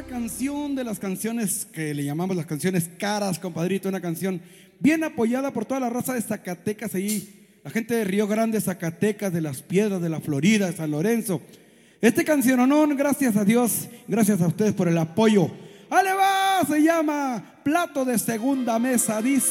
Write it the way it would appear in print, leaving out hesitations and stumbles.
canción de las canciones que le llamamos las canciones caras, compadrito. Una canción bien apoyada por toda la raza de Zacatecas ahí, la gente de Río Grande, Zacatecas, de Las Piedras, de la Florida, de San Lorenzo. Este canciononón, gracias a Dios, gracias a ustedes por el apoyo. ¡Ale va! Se llama Plato de Segunda Mesa, dice.